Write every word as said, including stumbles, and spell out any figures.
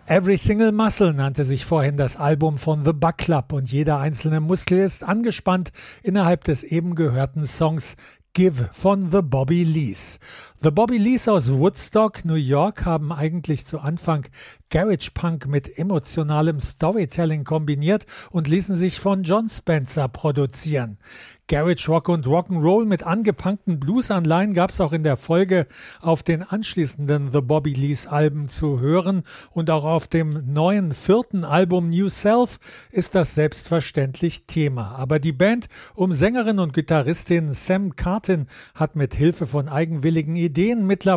Every Single Muscle nannte sich vorhin das Album von The Buck Club und jeder einzelne Muskel ist angespannt innerhalb des eben gehörten Songs Give von The Bobby Lees. The Bobby Lees aus Woodstock, New York, haben eigentlich zu Anfang Garage Punk mit emotionalem Storytelling kombiniert und ließen sich von John Spencer produzieren. Garage Rock und Rock'n'Roll mit angepunkten Bluesanleihen gab es auch in der Folge auf den anschließenden The Bobby Lees Alben zu hören und auch auf dem neuen vierten Album New Self ist das selbstverständlich Thema. Aber die Band um Sängerin und Gitarristin Sam Cartin hat mit Hilfe von eigenwilligen Ideen mittlerweile